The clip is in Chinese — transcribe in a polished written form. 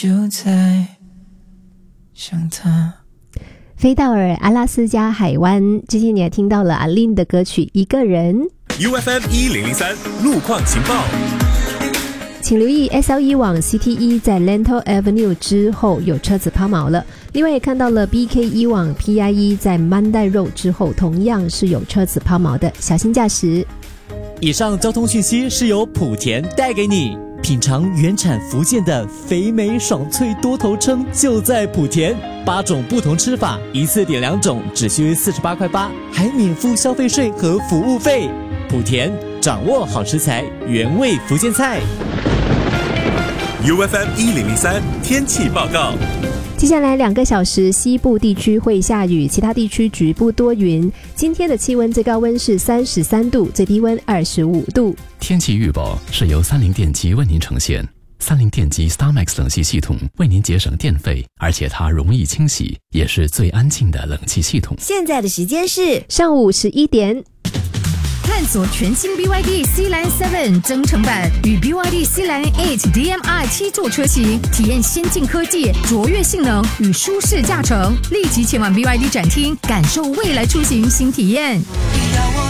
就在想他。 飞到了阿拉斯加海湾，之前你还听到了阿令的歌曲《一个人》。 UFM 1003路况情报， 请留意 SLE 往 CT1 在 Lentor Avenue 之后有车子抛锚了，另外也看到了 BK1 往 PI1 在 Mandai Road 之后同样是有车子抛锚的，小心驾驶。 以上交通讯息是由莆田带给你，品尝原产福建的肥美爽脆多头称就在莆田，8种不同吃法，一次点2种只需48.8块，还免付消费税和服务费。莆田掌握好食材，原味福建菜。 UFM 1003天气报告。 接下来2个小时，西部地区会下雨，其他地区局部多云。今天的气温最高温是33度，最低温25度。 天气预报是由三菱电机为您呈现。三菱电机 StarMax 冷气系统为您节省电费，而且它容易清洗，也是最安静的冷气系统。 现在的时间是上午11点。 探索全新 BYD Sealand 7增程版与 BYD Sealand 8 DMI 7座车型，体验先进科技、卓越性能与舒适驾乘。立即前往 BYD 展厅，感受未来出行新体验。